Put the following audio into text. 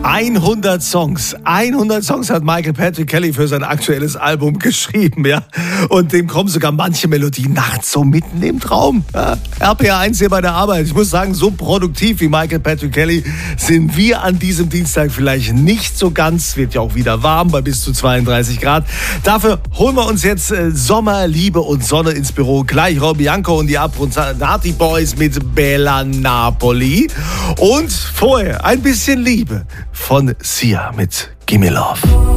100 Songs. 100 Songs hat Michael Patrick Kelly für sein aktuelles Album geschrieben, ja. Und dem kommen sogar manche Melodien nachts so mitten im Traum. Ja. RPR1 hier bei der Arbeit. Ich muss sagen, so produktiv wie Michael Patrick Kelly sind wir an diesem Dienstag vielleicht nicht so ganz. Wird ja auch wieder warm bei bis zu 32 Grad. Dafür holen wir uns jetzt Sommer, Liebe und Sonne ins Büro. Gleich Rob Bianco und die Abronzati Boys mit Bella Napoli. Und vorher ein bisschen Liebe von Sia mit Gimme Love.